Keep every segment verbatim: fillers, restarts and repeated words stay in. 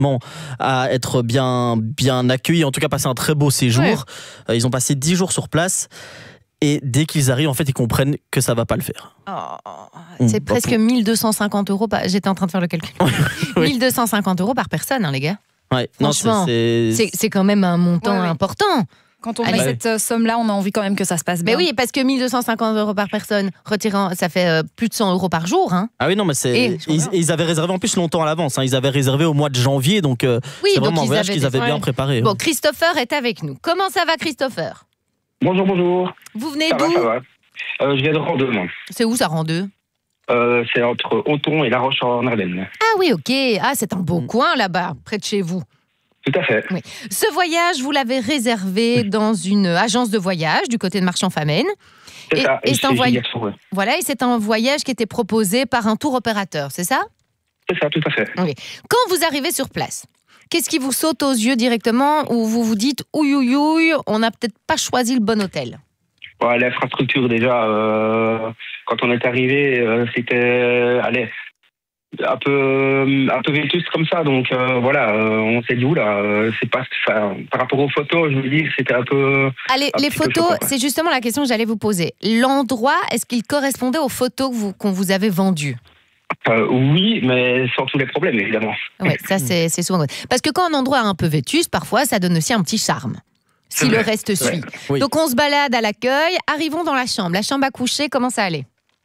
bon, à être bien, bien accueillis, en tout cas passer un très beau séjour. Ouais. Euh, ils ont passé dix jours sur place. Et dès qu'ils arrivent, en fait, ils comprennent que ça ne va pas le faire. Oh, c'est presque pour... mille deux cent cinquante euros. Par... J'étais en train de faire le calcul. oui. mille deux cent cinquante euros par personne, hein, les gars. Ouais. Franchement, c'est... C'est, c'est quand même un montant ouais, ouais. important. Quand on Allez. met cette somme-là, on a envie quand même que ça se passe bien. Mais oui, parce que mille deux cent cinquante euros par personne, retirant, ça fait euh, plus de cent euros par jour. Hein. Ah oui, non, mais c'est. Et, ils, ils avaient réservé en plus longtemps à l'avance. Hein. Ils avaient réservé au mois de janvier, donc euh, oui, c'est donc vraiment un voyage qu'ils avaient bien ouais. préparé. Bon, Christopher est avec nous. Comment ça va, Christopher ? Bonjour, bonjour. Vous venez ça d'où ? va, ça va. Euh, je viens de Randeux, moi. C'est où ça, Randeux ? euh, C'est entre Auton et La Roche en Ardennes. Ah oui, ok. Ah, c'est un beau mmh. coin là-bas, près de chez vous. Tout à fait. Oui. Ce voyage, vous l'avez réservé dans une agence de voyage du côté de Marchand-Famenne. C'est et, ça. Et, et c'est un voyage. Ouais. Voilà, et c'est un voyage qui était proposé par un tour opérateur, c'est ça ? C'est ça, tout à fait. Oui. Quand vous arrivez sur place, qu'est-ce qui vous saute aux yeux directement ou vous vous dites ouïe ouïe ouïe, on n'a peut-être pas choisi le bon hôtel ? Ouais, l'infrastructure déjà, euh, quand on est arrivé, euh, c'était, allez, un peu, un peu vétuste comme ça. Donc euh, voilà, euh, on s'est dit où là, euh, c'est pas, enfin, par rapport aux photos, je veux dire, c'était un peu. Allez, les photos, choquant, c'est justement la question que j'allais vous poser. L'endroit, est-ce qu'il correspondait aux photos que vous, qu'on vous avait vendues ? Euh, oui, mais sans tous les problèmes, évidemment. Oui, ça, c'est, c'est souvent. Parce que quand un endroit est un peu vétuste, parfois, ça donne aussi un petit charme. Si le reste suit. Ouais. Oui. Donc, on se balade à l'accueil. Arrivons dans la chambre. La chambre à coucher, comment ça allait ?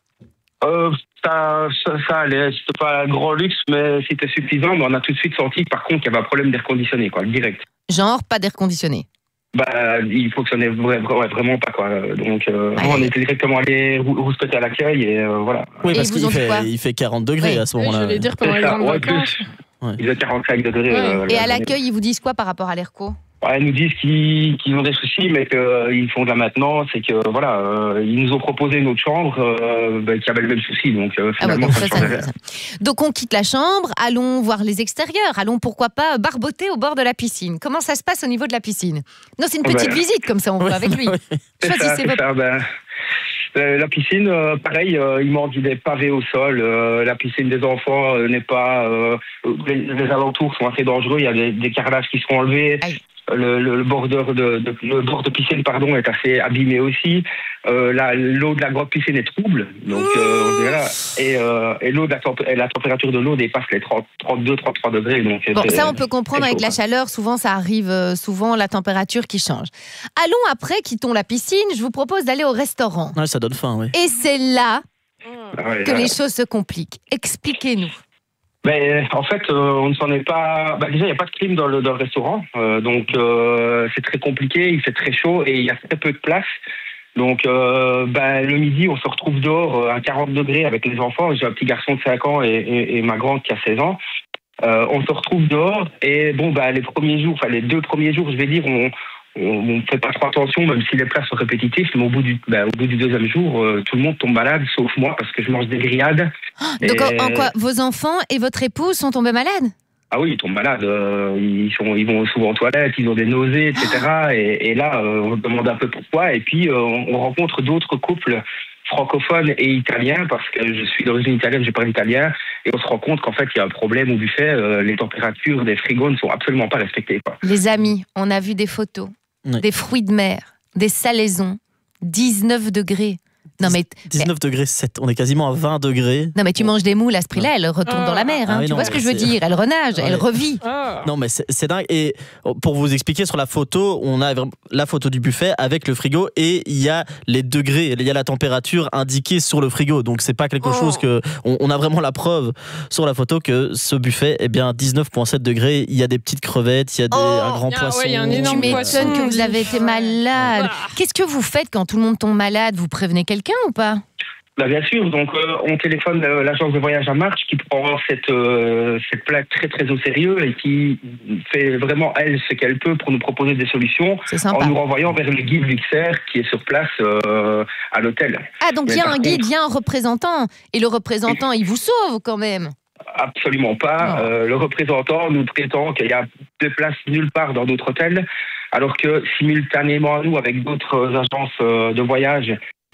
euh, ça, ça, ça allait. C'était pas un grand luxe, mais c'était suffisant. Mais on a tout de suite senti, par contre, qu'il y avait un problème d'air conditionné, quoi, direct. Genre, pas d'air conditionné ? Bah, il fonctionnait vraiment pas, quoi. Donc, euh, ouais. on était directement allé rouspéter à l'accueil et euh, voilà. Oui, parce qu'il fait, il fait quarante degrés oui. à ce moment-là. Oui, je voulais dire pendant les grandes vacances. Ouais. Il fait quarante-cinq degrés. Ouais. Euh, et à l'accueil, ils vous disent quoi par rapport à l'Airco ? Ouais, ils nous disent qu'ils, qu'ils ont des soucis, mais qu'ils euh, font de la maintenance et que voilà, euh, ils nous ont proposé une autre chambre euh, bah, qui avait le même souci. Donc euh, finalement, ah ouais, donc, ça, ça, ça, ça. Donc on quitte la chambre, allons voir les extérieurs, allons pourquoi pas barboter au bord de la piscine. Comment ça se passe au niveau de la piscine ? Non, c'est une petite ben, visite comme ça, on va avec lui. C'est Choisissez ça, votre... ça, ben... Euh, la piscine, euh, pareil, euh, il manque des pavés au sol. Euh, la piscine des enfants euh, n'est pas. Euh, les, les alentours sont assez dangereux. Il y a des, des carrelages qui seront enlevés. Aïe. Le, le, le, bordeur de, de, le bord de piscine pardon, est assez abîmé aussi. Euh, la, l'eau de la grande piscine est trouble. Donc, euh, voilà. Et, euh, et, l'eau de la, temp- la température de l'eau dépasse les trente, trente-deux, trente-trois degrés. Donc bon, ça, on peut comprendre avec la chaleur. Souvent, ça arrive, euh, souvent, la température qui change. Allons après, quittons la piscine. Je vous propose d'aller au restaurant. Ouais, ça donne faim, oui. Et c'est là ah ouais, que ouais. les choses se compliquent. Expliquez-nous. Ben, en fait, euh, on ne s'en est pas. Ben, déjà, il n'y a pas de clim dans le, dans le restaurant, euh, donc euh, c'est très compliqué. Il fait très chaud et il y a très peu de place. Donc, euh, ben, le midi, on se retrouve dehors à quarante degrés avec les enfants. J'ai un petit garçon de cinq ans et, et, et ma grande qui a seize ans. Euh, on se retrouve dehors et bon, ben, les premiers jours, enfin les deux premiers jours, je vais dire, on on ne fait pas trop attention, même si les plats sont répétitifs. Mais au bout du, ben, au bout du deuxième jour, euh, tout le monde tombe malade, sauf moi, parce que je mange des grillades. Oh, donc, et... en quoi vos enfants et votre épouse sont tombés malades ? Ah oui, ils tombent malades. Euh, ils, sont, ils vont souvent aux toilettes, ils ont des nausées, et cetera. Et, et là, euh, on se demande un peu pourquoi. Et puis, euh, on rencontre d'autres couples francophones et italiens, parce que je suis d'origine italienne, je parle italien, et on se rend compte qu'en fait, il y a un problème au buffet. Euh, les températures des frigos ne sont absolument pas respectées, quoi. Les amis, on a vu des photos. Oui. Des fruits de mer, des salaisons, dix-neuf degrés. Non, mais, dix-neuf degrés sept, on est quasiment à vingt degrés. Non mais tu manges des moules à ce prix-là, elle retourne ah. dans la mer, hein. ah oui, tu non, vois ce que je veux dire, elle renage, ouais. elle revit. Ah. Non mais c'est, c'est dingue, et pour vous expliquer sur la photo, on a la photo du buffet avec le frigo et il y a les degrés, il y a la température indiquée sur le frigo, donc c'est pas quelque oh. chose que, on, on a vraiment la preuve sur la photo que ce buffet est bien dix-neuf virgule sept degrés, il y a des petites crevettes, il y a des, oh. un grand ah, poisson. Ouais, y a un énorme tu m'étonnes que vous avez été malade. Qu'est-ce que vous faites quand tout le monde tombe malade ? Vous prévenez quelqu'un ou pas ? Bah bien sûr, donc euh, on téléphone euh, l'agence de voyage à Marche qui prend cette euh, cette plaque très très au sérieux et qui fait vraiment elle ce qu'elle peut pour nous proposer des solutions en nous renvoyant vers le guide Luxair qui est sur place euh, à l'hôtel. Ah donc il y a un guide, il y a un représentant et le représentant il vous sauve quand même. Absolument pas. Euh, le représentant nous prétend qu'il y a de place nulle part dans d'autres hôtels, alors que simultanément à nous avec d'autres agences de voyage,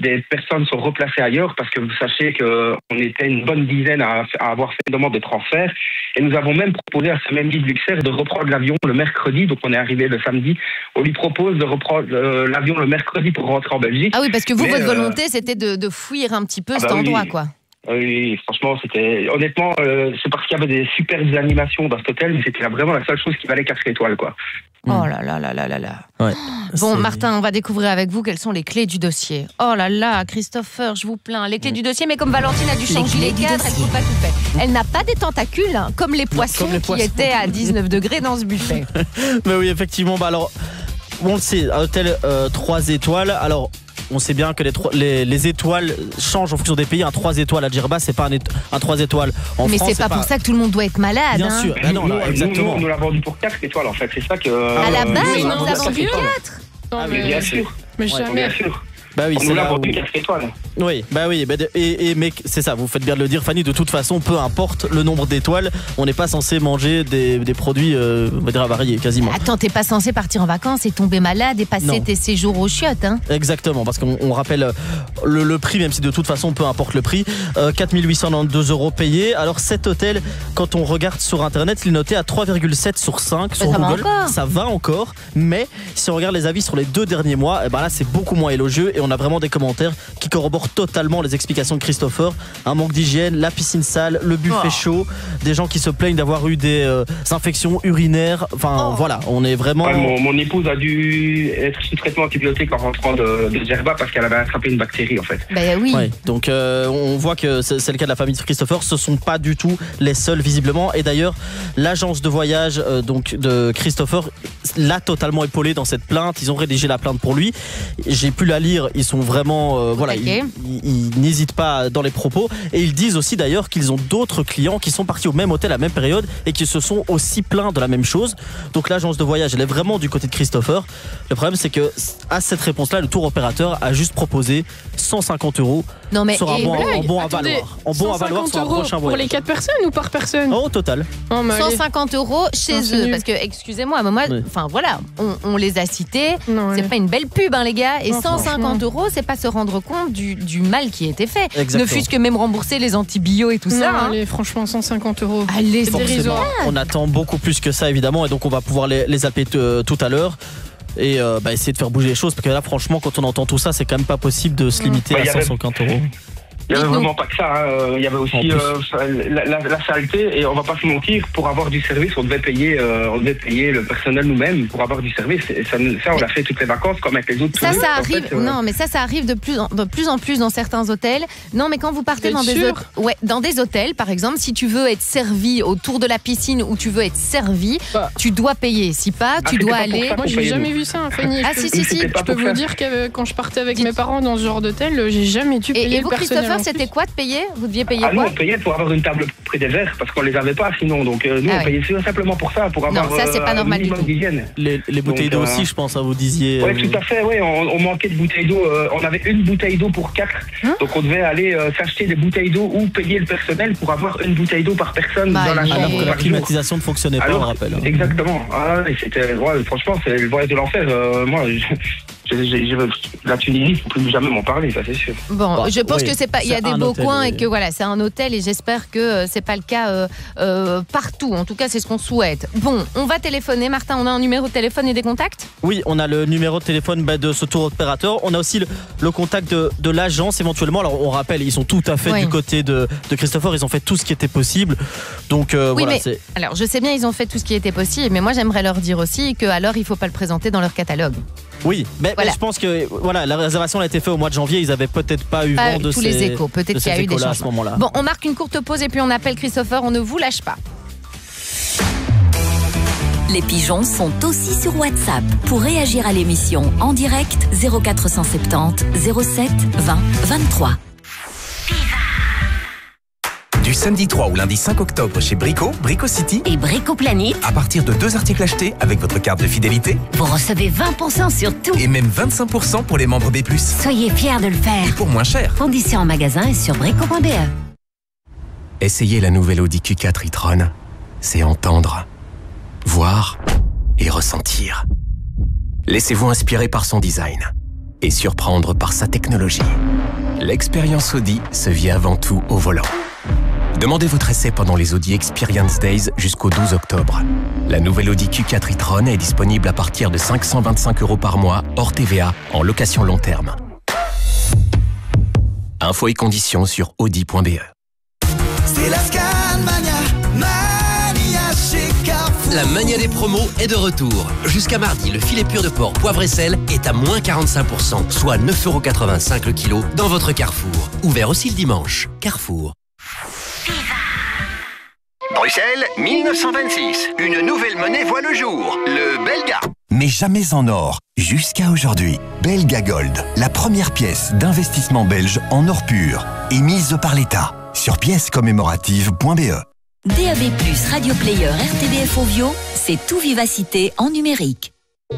des personnes sont replacées ailleurs parce que vous sachez qu'on était une bonne dizaine à, à avoir fait une demande de transfert et nous avons même proposé à ce même guide Luxair de reprendre l'avion le mercredi, donc on est arrivé le samedi. On lui propose de reprendre euh, l'avion le mercredi pour rentrer en Belgique. Ah oui, parce que vous, Mais, votre euh, volonté, c'était de, de fuir un petit peu ah cet bah endroit, oui. quoi. Oui, franchement, c'était honnêtement, euh, c'est parce qu'il y avait des superbes animations dans cet hôtel, mais c'était vraiment la seule chose qui valait quatre étoiles, quoi. Oh là là là là là là. Ouais. Bon, C'est- Martin, on va découvrir avec vous quelles sont les clés du dossier. Oh là là, Christopher, je vous plains. Les clés du dossier, mais comme Valentine a dû changer les, clés du cadres, elle dossier. trouve pas tout fait. Elle n'a pas des tentacules, hein, comme les poissons comme les qui poissons. étaient à dix-neuf degrés dans ce buffet. Mais oui, effectivement, bah alors, on le sait, un hôtel euh, trois étoiles. Alors, on sait bien que les, trois- les, les étoiles changent en fonction des pays. Un trois étoiles à Djerba, c'est pas un, ét- un trois étoiles en mais France. c'est pas, pour ça que tout le monde doit être malade. Bien hein. sûr. Ah non, nous, là, nous, exactement. nous, on nous l'a vendu pour quatre étoiles, en fait. C'est ça que. À la euh, base, nous, on on nous l'a a vendu vendu quatre. quatre. Non, Ah, mais mais, bien sûr. mais Bien jamais. sûr. Bah oui, On c'est nous l'a là vendu où- quatre étoiles. Oui, bah oui, bah de- et, et mais c'est ça, vous faites bien de le dire, Fanny. De toute façon, peu importe le nombre d'étoiles, on n'est pas censé manger des, des produits, euh, on va dire avariés, quasiment. Attends, t'es pas censé partir en vacances et tomber malade et passer Non. tes séjours aux chiottes, hein. Exactement, parce qu'on on rappelle euh, le, le prix, même si de toute façon, peu importe le prix, euh, quatre mille huit cent quatre-vingt-douze euros payés. Alors cet hôtel, quand on regarde sur internet, il est noté à trois virgule sept sur cinq sur ça va Google. encore. Ça va encore, mais si on regarde les avis sur les deux derniers mois, eh ben là c'est beaucoup moins élogieux et on a vraiment des commentaires qui corroborent totalement les explications de Christopher. Un manque d'hygiène, la piscine sale, le buffet Oh. chaud, des gens qui se plaignent d'avoir eu des euh, infections urinaires. Enfin Oh. voilà, on est vraiment... Ouais, mon, mon épouse a dû être sous traitement antibiotique en rentrant de, de Djerba parce qu'elle avait attrapé une bactérie, en fait. Bah oui. Ouais, donc euh, on voit que c'est c'est le cas de la famille de Christopher. Ce sont pas du tout les seuls visiblement. Et d'ailleurs, l'agence de voyage euh, donc de Christopher l'a totalement épaulé dans cette plainte. Ils ont rédigé la plainte pour lui. J'ai pu la lire. Ils sont vraiment euh, voilà, ils, taquet. ils- ils n'hésitent pas dans les propos. Et ils disent aussi d'ailleurs qu'ils ont d'autres clients qui sont partis au même hôtel à la même période et qui se sont aussi plaints de la même chose. Donc l'agence de voyage, elle est vraiment du côté de Christopher. Le problème, c'est que à cette réponse-là, le tour opérateur a juste proposé cent cinquante euros Non mais sur un et- bon, en blague. bon à Attendez, valoir. En bon à valoir cent cinquante sur un euros prochain pour les voyage. quatre personnes ou par personne? Oh, au total. Non, mais allez. cent cinquante euros chez Non, c'est eux. nul. Parce que, excusez-moi, mais moi, Oui. enfin voilà, on, on les a cités. Non, C'est allez. pas une belle pub, hein, les gars. Et Non, cent cinquante franchement. euros, c'est pas se rendre compte du, du mal qui a été fait. Exactement. Ne fût-ce que même rembourser les antibiotiques et tout Non, ça. hein. allez, franchement, cent cinquante euros. Allez, C'est c'est dérisoire. Forcément, on attend beaucoup plus que ça évidemment et donc on va pouvoir les, les appeler euh, tout à l'heure et euh, bah, essayer de faire bouger les choses parce que là franchement quand on entend tout ça c'est quand même pas possible de se limiter Bah, à il y avait- cent cinquante euros. Il n'y avait Dites-nous. vraiment pas que ça. hein. Euh, Il y avait En aussi plus. euh, la, la- la saleté. Et on va pas se mentir, pour avoir du service, on devait payer, euh, on devait payer le personnel nous-mêmes pour avoir du service. Et ça, ça, on l'a fait toutes les vacances, comme avec les autres Ça, touristes. ça En arrive. fait, euh, Non, mais ça, ça arrive de plus en, de plus en plus dans certains hôtels. Non, mais quand vous partez Vous dans êtes des, sûr hôtels- ouais, dans des hôtels, par exemple, si tu veux être servi autour de la piscine ou tu veux être servi, Bah. tu dois payer. Si pas, tu c'était dois pas pour aller. ça. Moi, j'ai Payez-nous. jamais vu ça, hein, Fanny. Ah Je si peux- si si. C'était pas Je peux pour vous ça. dire que euh, quand je partais avec Dites- mes parents dans ce genre d'hôtel, euh, j'ai jamais dû payer Et, et le vous, personnel. Christopher, en c'était plus. quoi de payer? Vous deviez payer Ah, nous, quoi? on payait pour avoir une table près des verres parce qu'on les avait pas sinon. Donc, euh, nous, Ah on ouais. payait simplement pour ça, pour avoir Non, ça, c'est pas euh, normal un du minimum tout. d'hygiène. Les, les bouteilles Donc, d'eau euh, aussi je pense, hein, vous disiez. Oui, euh, tout à fait, ouais, on, on manquait de bouteilles d'eau. euh, on avait une bouteille d'eau pour quatre. Hein Donc on devait aller euh, s'acheter des bouteilles d'eau ou payer le personnel pour avoir une bouteille d'eau par personne Bah, dans la il- chambre alors que la par jour. climatisation ne fonctionnait pas, on Alors, rappelle. hein. Exactement. Ah, ouais, c'était, ouais, franchement, c'est le voyage de l'enfer. Euh, moi, je, je, je- je- la Tunisie, il ne faut plus jamais m'en parler, ça c'est sûr. Bon, Bah, je pense oui, que c'est pas. Il y a c'est des un beaux hôtel, coins oui. et que voilà, c'est un hôtel et j'espère que euh, c'est pas le cas euh, euh, partout. En tout cas, c'est ce qu'on souhaite. Bon, on va téléphoner. Martin, on a un numéro de téléphone et des contacts? Oui, on a le numéro de téléphone bah, de ce tour opérateur. On a aussi le, le contact de, de l'agence éventuellement. Alors on rappelle, ils sont tout à fait Oui. du côté de, de Christopher. Ils ont fait tout ce qui était possible. Donc euh, Oui, voilà, mais- c'est. Alors, je sais bien, ils ont fait tout ce qui était possible, mais moi, j'aimerais leur dire aussi que alors, il faut pas le présenter dans leur catalogue. Oui, mais, Voilà. mais je pense que voilà, la réservation a été faite au mois de janvier. Ils avaient peut-être pas eu Pas vent de tous ces, les échos. Peut-être de qu'il y a ces eu des échos-là à ce changements. moment-là. Bon, on marque une courte pause et puis on appelle Christopher. On ne vous lâche pas. Les pigeons sont aussi sur WhatsApp. Pour réagir à l'émission en direct, zéro quatre cent soixante-dix zéro sept vingt vingt-trois. Du samedi trois au lundi cinq octobre chez Brico, Brico City, Et Bricoplanet, à partir de deux articles achetés avec votre carte de fidélité vous recevez vingt pour cent sur tout. et même vingt-cinq pour cent pour les membres B plus. Soyez fiers de le faire. Et pour moins cher. Conditions en magasin et sur brico point b e. Essayez la nouvelle Audi Q quatre e-tron. C'est entendre, voir et ressentir. Laissez-vous inspirer par son design. et surprendre par sa technologie. L'expérience Audi se vit avant tout au volant. Demandez votre essai pendant les Audi Experience Days jusqu'au douze octobre. La nouvelle Audi Q quatre e-tron est disponible à partir de cinq cent vingt-cinq euros par mois, hors T V A, en location long terme. Infos et conditions sur audi point b e. C'est la Scanmania, Mania chez Carrefour. La mania des promos est de retour. Jusqu'à mardi, le filet pur de porc poivre et sel est à moins quarante-cinq pour cent, soit neuf euros quatre-vingt-cinq le kilo dans votre Carrefour. Ouvert aussi le dimanche. Carrefour. Bruxelles, mille neuf cent vingt-six. Une nouvelle monnaie voit le jour, le Belga. Mais jamais en or, jusqu'à aujourd'hui. Belga Gold, la première pièce d'investissement belge en or pur, émise par l'État. Sur pièces commémoratives point b e. D A B plus, Radio Player, R T B F Ovio, c'est tout Vivacité en numérique.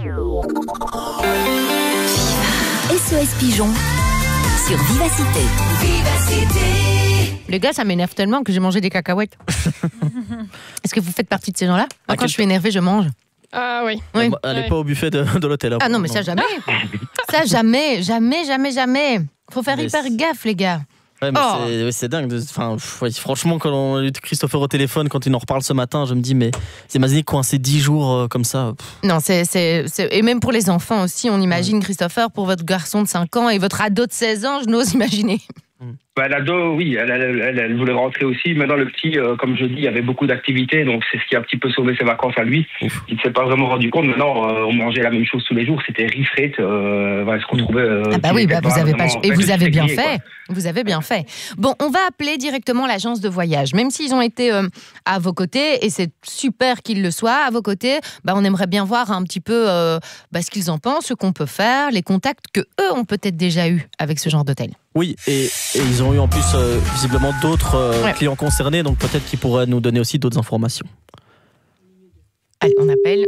S O S Pigeon sur Vivacité. Vivacité. Les gars, ça m'énerve tellement que j'ai mangé des cacahuètes. Est-ce que vous faites partie de ces gens-là? Moi, quand je suis énervée, je mange. Ah oui. Oui. Elle n'est Ouais. pas au buffet de, de l'hôtel. Hein, Ah non, mais ça jamais. Ça jamais, jamais, jamais, jamais. Faut faire Mais hyper c'est- gaffe, les gars. Ouais, mais Oh. c'est, ouais, c'est dingue. de- Enfin, pff, ouais, franchement, quand on a eu Christopher au téléphone, quand il en reparle ce matin, je me dis, mais c'est imaginez coincé dix jours euh, comme ça. Pff. Non, c'est, c'est, c'est- et même pour les enfants aussi, on imagine Christopher pour votre garçon de cinq ans et votre ado de seize ans, je n'ose imaginer. Bah, l'ado, oui, elle, elle, elle, elle voulait rentrer aussi. Maintenant, le petit, euh, comme je dis, il y avait beaucoup d'activités, donc c'est ce qui a un petit peu sauvé ses vacances à lui. Ouf. Il ne s'est pas vraiment rendu compte. Maintenant, euh, on mangeait la même chose tous les jours. C'était riz frit, euh, voilà, ce qu'on trouvait. Euh, Ah bah qui oui, était bah vous avez pas vraiment- et vous avez bien régulier, fait. Vous avez bien fait. Bon, on va appeler directement l'agence de voyage, même s'ils ont été euh, à vos côtés et c'est super qu'ils le soient à vos côtés. Bah on aimerait bien voir un petit peu euh, bah, ce qu'ils en pensent, ce qu'on peut faire, les contacts que eux ont peut-être déjà eu avec ce genre d'hôtel. Oui, et, et ils ont eu en plus euh, visiblement d'autres euh, Ouais. clients concernés, donc peut-être qu'ils pourraient nous donner aussi d'autres informations. Allez, on appelle.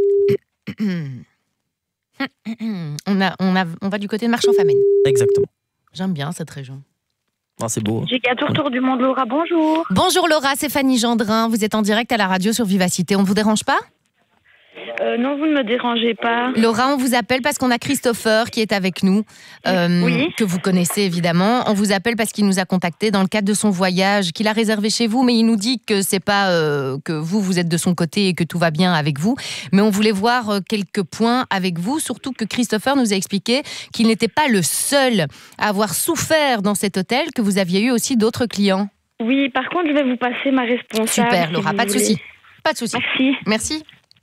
on, a, on, a, on va du côté de Marchand-Famenne. Exactement. J'aime bien cette région. Ah, c'est beau. J'ai gâteau Tour du Monde, Laura, bonjour. Bonjour Laura, c'est Fanny Gendrin. Vous êtes en direct à la radio sur Vivacité. On ne vous dérange pas? Euh, non, vous ne me dérangez pas. Laura, on vous appelle parce qu'on a Christopher qui est avec nous, euh, Oui. que vous connaissez évidemment. On vous appelle parce qu'il nous a contacté dans le cadre de son voyage qu'il a réservé chez vous, mais il nous dit que c'est pas euh, que vous vous êtes de son côté et que tout va bien avec vous. Mais on voulait voir euh, quelques points avec vous, surtout que Christopher nous a expliqué qu'il n'était pas le seul à avoir souffert dans cet hôtel, que vous aviez eu aussi d'autres clients. Oui, par contre, je vais vous passer ma responsable. Super, si Laura, vous pas de voulez. souci, pas de souci. Merci. Merci.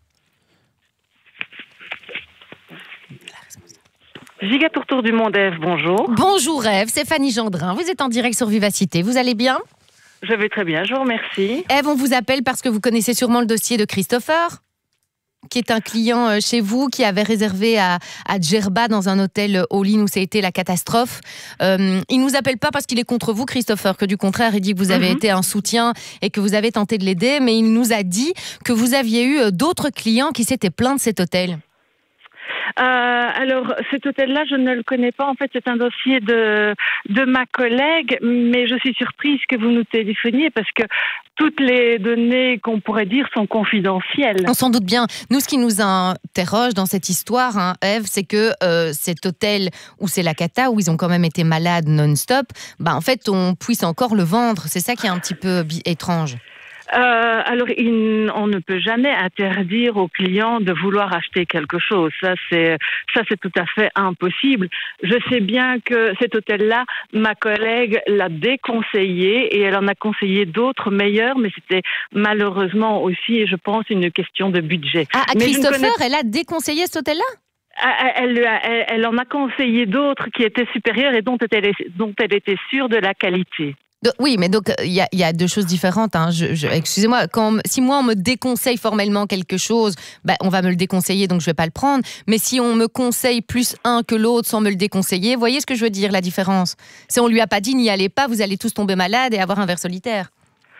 Gigatour Tour du Monde, Ève, bonjour. Bonjour Ève, c'est Fanny Gendrin. Vous êtes en direct sur Vivacité. Vous allez bien? Je vais très bien, je vous remercie. Ève, on vous appelle parce que vous connaissez sûrement le dossier de Christopher, qui est un client euh, chez vous, qui avait réservé à, à Djerba dans un hôtel all-in où ça a été la catastrophe. Euh, il nous appelle pas parce qu'il est contre vous, Christopher, que du contraire, il dit que vous avez Mhm. été un soutien et que vous avez tenté de l'aider, mais il nous a dit que vous aviez eu euh, d'autres clients qui s'étaient plaints de cet hôtel. Euh, alors, cet hôtel-là, je ne le connais pas. En fait, c'est un dossier de, de ma collègue, mais je suis surprise que vous nous téléphoniez parce que toutes les données qu'on pourrait dire sont confidentielles. On s'en doute bien. Nous, ce qui nous interroge dans cette histoire, hein, Ève, c'est que euh, cet hôtel où c'est la cata, où ils ont quand même été malades non-stop, bah, en fait, on puisse encore le vendre. C'est ça qui est un petit peu bi- étrange. Euh, alors, il- on ne peut jamais interdire aux clients de vouloir acheter quelque chose. Ça, c'est ça, c'est tout à fait impossible. Je sais bien que cet hôtel-là, ma collègue l'a déconseillé et elle en a conseillé d'autres meilleurs, mais c'était malheureusement aussi, je pense, une question de budget. Ah, à Mais je ne Christopher, connais- elle a déconseillé cet hôtel-là? Ah, Elle, elle, elle- elle en a conseillé d'autres qui étaient supérieurs et dont elle, dont elle était sûre de la qualité. De- oui, mais donc il y, a- y a deux choses différentes. Hein. Je, je- excusez-moi, quand, si moi on me déconseille formellement quelque chose, ben, on va me le déconseiller, donc je vais pas le prendre. Mais si on me conseille plus un que l'autre sans me le déconseiller, voyez ce que je veux dire, la différence. Si on lui a pas dit n'y allez pas, vous allez tous tomber malade et avoir un ver solitaire.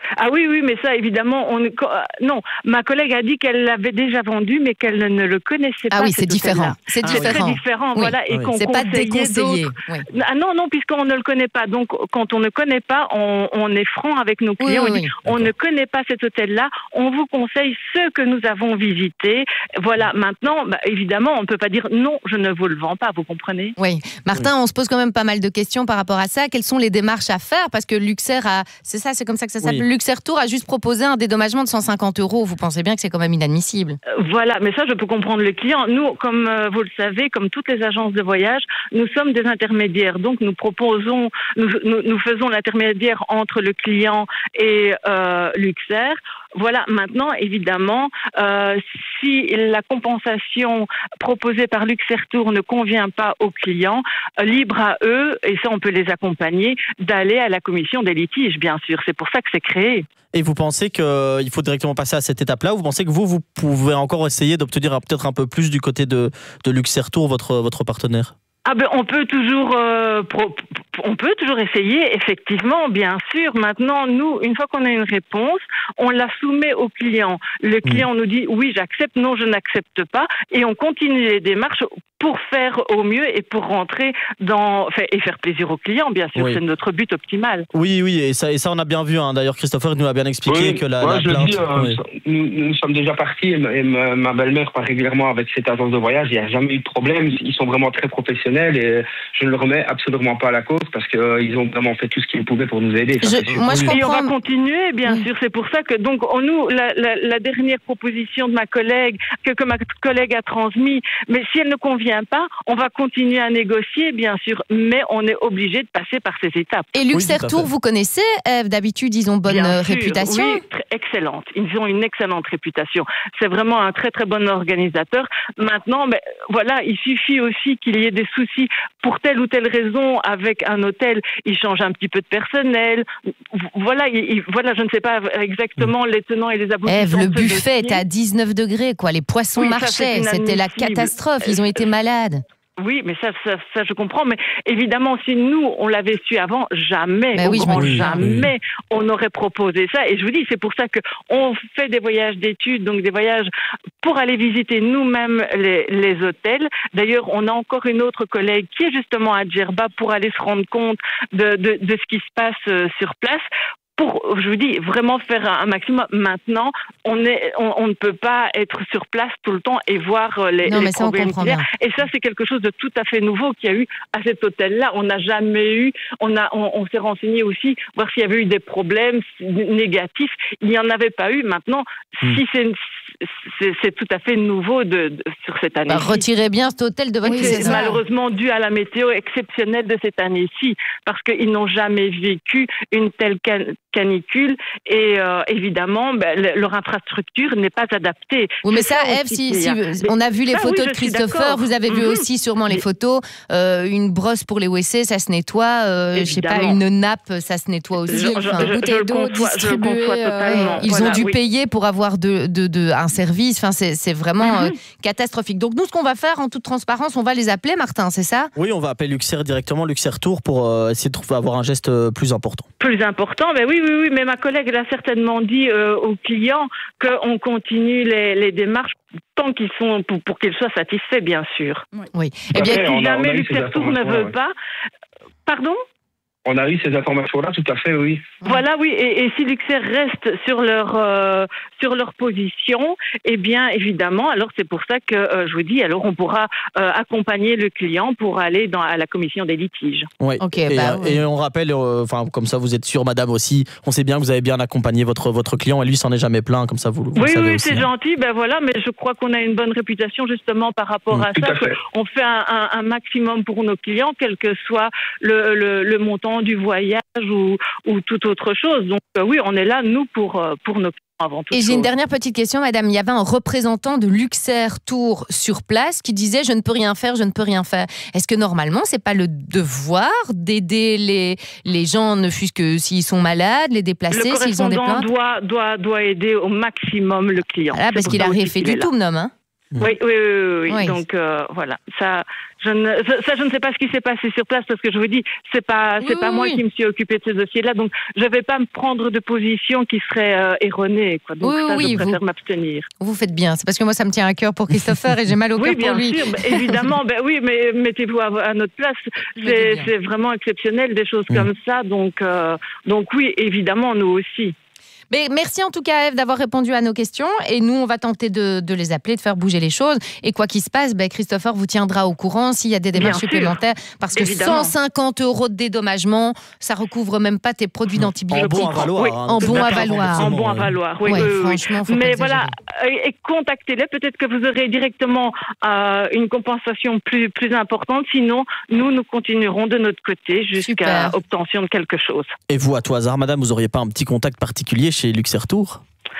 Ah oui, oui, mais ça, évidemment, on... non. Ma collègue a dit qu'elle l'avait déjà vendu, mais qu'elle ne le connaissait pas. Ah oui, c'est différent. C'est ah, différent. très différent, oui. voilà. Et oui. qu'on c'est pas déconseillé. Oui. Ah non, non, puisqu'on ne le connaît pas. Donc, quand on ne connaît pas, on, on est franc avec nos clients. Oui, on oui, dit, oui. on ne connaît pas cet hôtel-là. On vous conseille ceux que nous avons visités. Voilà. Maintenant, bah, évidemment, on ne peut pas dire non, je ne vous le vends pas. Vous comprenez? Oui. Martin, oui. on se pose quand même pas mal de questions par rapport à ça. Quelles sont les démarches à faire? Parce que Luxair a, c'est ça, c'est comme ça que ça s'appelle. Oui. Luxair Tour a juste proposé un dédommagement de cent cinquante euros. Vous pensez bien que c'est quand même inadmissible? euh, Voilà, mais ça, je peux comprendre le client. Nous, comme euh, vous le savez, comme toutes les agences de voyage, nous sommes des intermédiaires. Donc, nous proposons, nous, nous, nous faisons l'intermédiaire entre le client et euh, Luxair. Voilà, maintenant, évidemment, euh, si la compensation proposée par Luxair Tour ne convient pas aux clients, euh, libre à eux, et ça on peut les accompagner, d'aller à la commission des litiges, bien sûr. C'est pour ça que c'est créé. Et vous pensez qu'il faut directement passer à cette étape-là, ou vous pensez que vous, vous pouvez encore essayer d'obtenir peut-être un peu plus du côté de, de Luxair Tour, votre, votre partenaire? Ah ben on peut toujours euh, pro, on peut toujours essayer, effectivement, bien sûr. Maintenant, nous, une fois qu'on a une réponse, on la soumet au client. Le client mmh. nous dit oui, j'accepte, non, je n'accepte pas, et on continue les démarches pour faire au mieux et pour rentrer dans enfin, et faire plaisir aux clients, bien sûr, oui. C'est notre but optimal. Oui, oui, et ça, et ça on a bien vu. Hein. D'ailleurs, Christopher nous a bien expliqué oui, que la, ouais, la je plainte. Dis, euh, oui. nous, nous sommes déjà partis et, et ma, ma belle-mère part régulièrement avec cette agence de voyage. Il n'y a jamais eu de problème. Ils sont vraiment très professionnels et je ne le remets absolument pas à la cause parce qu'ils euh, ont vraiment fait tout ce qu'ils pouvaient pour nous aider. Ça, je, moi, je comprends. Et on va continuer, bien oui. sûr. C'est pour ça que donc on, nous la, la, la dernière proposition de ma collègue que, que ma collègue a transmise, mais si elle ne convient pas, on va continuer à négocier, bien sûr, mais on est obligé de passer par ces étapes. Et Luxair oui, Tour, vous connaissez, Ève, d'habitude, ils ont bonne bien réputation. Sûr, oui, excellente. Ils ont une excellente réputation. C'est vraiment un très très bon organisateur. Maintenant, ben, voilà, il suffit aussi qu'il y ait des soucis pour telle ou telle raison avec un hôtel. Il change un petit peu de personnel. Voilà, il, il, voilà, je ne sais pas exactement les tenants et les aboutissants. Ève, le buffet était à dix-neuf degrés, quoi. Les poissons oui, marchaient. C'était la catastrophe. Ils ont été malades. Oui, mais ça, ça, ça, je comprends. Mais évidemment, si nous, on l'avait su avant, jamais, bah au oui, grand oui, jamais, oui. on aurait proposé ça. Et je vous dis, c'est pour ça qu'on fait des voyages d'études, donc des voyages pour aller visiter nous-mêmes les, les hôtels. D'ailleurs, on a encore une autre collègue qui est justement à Djerba pour aller se rendre compte de, de, de ce qui se passe euh, sur place. Pour, je vous dis, vraiment faire un maximum. Maintenant, on, est, on, on ne peut pas être sur place tout le temps et voir les, non, les mais ça, problèmes. On comprend bien. Et ça, c'est quelque chose de tout à fait nouveau qu'il y a eu à cet hôtel-là. On n'a jamais eu, on, a, on, on s'est renseigné aussi, voir s'il y avait eu des problèmes négatifs. Il n'y en avait pas eu. Maintenant, mmh. si c'est, c'est, c'est tout à fait nouveau de, de, sur cette année. Bah, retirez bien cet hôtel de votre oui, c'est malheureusement dû à la météo exceptionnelle de cette année-ci, parce qu'ils n'ont jamais vécu une telle can- canicule et euh, évidemment ben, le, leur infrastructure n'est pas adaptée. Oui, mais ça, ça Ève, si, si on a vu les ça, photos oui, de Christopher, vous avez vu mm-hmm. aussi sûrement les photos, euh, une brosse pour les W C, ça se nettoie, euh, je sais pas, une nappe, ça se nettoie aussi. Je, enfin, je, bouteille je d'eau distribuée, euh, ils voilà, ont dû oui. payer pour avoir de, de, de, un service, enfin, c'est, c'est vraiment mm-hmm. euh, catastrophique. Donc nous, ce qu'on va faire en toute transparence, on va les appeler, Martin, c'est ça? Oui, on va appeler Luxair directement, Luxair Tour, pour euh, essayer de trouver, avoir un geste plus important. Plus important, ben oui, oui, oui, mais ma collègue elle a certainement dit euh, aux clients qu'on continue les, les démarches tant qu'ils sont pour, pour qu'ils soient satisfaits, bien sûr. Oui. oui. Et bien, si jamais Luxair Tour ne veut ouais. pas, pardon. On a eu ces informations-là, tout à fait, oui. Voilà, oui. Et, et si Luxair reste sur leur euh, sur leur position, eh bien, évidemment, alors c'est pour ça que euh, je vous dis, alors on pourra euh, accompagner le client pour aller dans à la commission des litiges. Oui. Okay, et, bah, euh, oui. et on rappelle, enfin, euh, comme ça, vous êtes sûre, Madame aussi. On sait bien que vous avez bien accompagné votre votre client et lui s'en est jamais plaint, comme ça vous. vous oui, le savez oui, aussi, c'est hein. gentil. Ben voilà, mais je crois qu'on a une bonne réputation justement par rapport mmh, à ça. À on fait un, un, un maximum pour nos clients, quel que soit le, le, le montant du voyage ou, ou toute autre chose. Donc euh, oui, on est là, nous, pour, euh, pour nos clients avant tout. Et j'ai chose. Une dernière petite question, Madame. Il y avait un représentant de Luxair Tour sur place qui disait « je ne peux rien faire, je ne peux rien faire ». Est-ce que normalement, c'est pas le devoir d'aider les, les gens, ne fût-ce que s'ils sont malades, les déplacer, s'ils ont des plaintes? Le correspondant doit, doit, doit aider au maximum le client. Voilà, parce qu'il a rien fait du tout, Nom, hein. Oui, oui, oui, oui. Oui. Donc euh, voilà, ça, je ne, ça, je ne sais pas ce qui s'est passé sur place parce que je vous dis, c'est pas, c'est Oui, pas oui, moi oui. qui me suis occupée de ce dossier-là, donc je vais pas me prendre de position qui serait euh, erronée, quoi. Donc Oui, ça, oui, je préfère vous- m'abstenir. Vous faites bien. C'est parce que moi, ça me tient à cœur pour Christopher et j'ai mal au cœur Oui, bien pour lui. sûr, bah, évidemment. Ben oui, mais mettez-vous à, à notre place. Je me C'est, dis bien. c'est vraiment exceptionnel des choses Mm. comme ça. Donc, euh, donc oui, évidemment, nous aussi. Mais merci en tout cas, Ève, d'avoir répondu à nos questions. Et nous, on va tenter de, de les appeler, de faire bouger les choses. Et quoi qu'il se passe, ben, Christopher vous tiendra au courant s'il y a des démarches Bien sûr. supplémentaires. Parce que Évidemment. cent cinquante euros de dédommagement, ça recouvre même pas tes produits En d'antibiotiques. bon à valoir. Oui, hein. en C'est bon pas à un valoir. En remboursement, bon à ouais. valoir, oui, Ouais, oui, oui, oui. franchement, faut pas Mais exagérer. voilà, euh, et contactez-les. Peut-être que vous aurez directement euh, une compensation plus, plus importante. Sinon, nous, nous continuerons de notre côté jusqu'à Super. obtention de quelque chose. Et vous, à tout hasard, madame, vous auriez pas un petit contact particulier chez Luxair-Tour?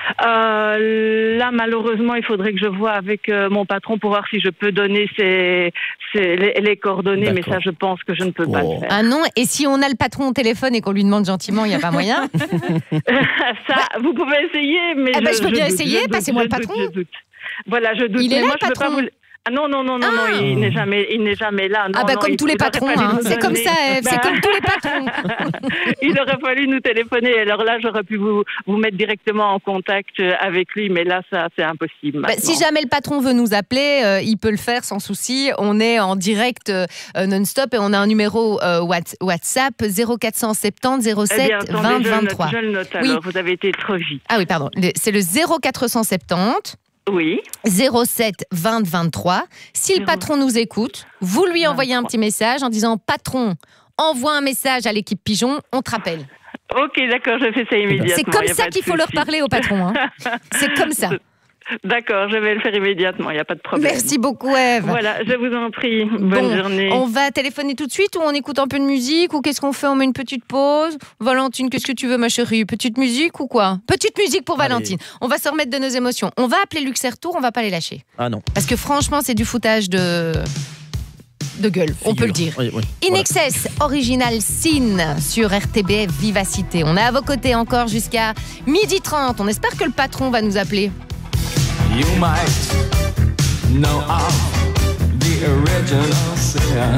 Euh, là, malheureusement, il faudrait que je vois avec euh, mon patron pour voir si je peux donner ses, ses- les, les coordonnées, mais D'accord. ça, je pense que je ne peux pas Oh. le faire. Ah non, et si on a le patron au téléphone et qu'on lui demande gentiment, il n'y a pas moyen? Ça, vous pouvez essayer, mais Eh ben, je veux bien doute, essayer, doute, passez-moi je le doute, patron. je doute. Voilà, je doute. Il est mais là, moi, le je peux pas patron. vous le- Ah non, non, non, non, Ah. non, il n'est jamais, il n'est jamais là. Non, Ah bah non, comme il- tous les il aurait patrons, fallu hein. nous C'est comme donner- ça, Ève, c'est Bah, comme tous les patrons. Il aurait fallu nous téléphoner. Alors là, j'aurais pu vous, vous mettre directement en contact avec lui, mais là, ça, c'est impossible. Bah, si maintenant. jamais le patron veut nous appeler, euh, il peut le faire sans souci. On est en direct euh, non-stop et on a un numéro euh, Whats- WhatsApp zéro quatre cent soixante-dix zéro Eh sept bien, attendez, vingt je le note, vingt-trois. Je le note Oui. alors, vous avez été trop vite. Ah oui, pardon. Le- C'est le zéro quatre cent soixante-dix Oui. zéro sept vingt vingt-trois. Si le Zéro- patron nous écoute, vous lui envoyez un vingt-trois. petit message en disant « Patron, envoie un message à l'équipe Pigeon, on te rappelle. Ok, d'accord, je fais ça » immédiatement. C'est comme y a ça pas de qu'il faut leur souci. parler au patron. hein. C'est comme ça. D'accord, je vais le faire immédiatement, il n'y a pas de problème. Merci beaucoup, Ève. Voilà, je vous en prie. Bonne Bon, journée. on va téléphoner tout de suite ou on écoute un peu de musique ou qu'est-ce qu'on fait? On met une petite pause. Valentine, qu'est-ce que tu veux, ma chérie? Petite musique ou quoi? Petite musique pour Valentine. On va se remettre de nos émotions. On va appeler Luxair Tour, on va pas les lâcher. Ah non. Parce que franchement, c'est du foutage de de gueule, on peut le dire. Oui, oui. In Voilà. Excess, Original Sin sur R T B F Vivacité. On est à vos côtés encore jusqu'à midi trente. On espère que le patron va nous appeler. You might know of the original sin,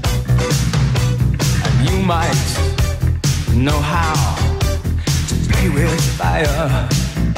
and you might know how to play with fire.